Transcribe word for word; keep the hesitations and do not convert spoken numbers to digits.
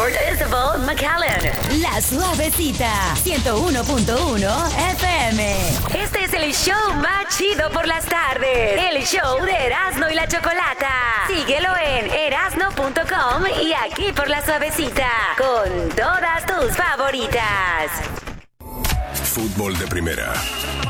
Port Isabel, McAllen. La Suavecita, ciento uno punto uno F M. Este es el show más chido por las tardes. El show de Erasmo y la Chocolata. Síguelo en erasno punto com y aquí por La Suavecita. Con todas tus favoritas. Fútbol de primera.